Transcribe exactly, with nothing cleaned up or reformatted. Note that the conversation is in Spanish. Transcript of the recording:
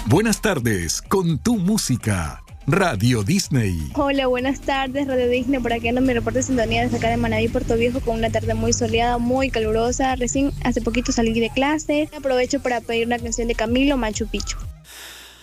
Buenas tardes con tu música. Radio Disney. Hola, buenas tardes, Radio Disney. Por aquí ando en mi reporte de sintonía desde acá de Manaví, Puerto Viejo, con una tarde muy soleada, muy calurosa. Recién hace poquito salí de clase. Aprovecho para pedir una canción de Camilo, Machu Picchu.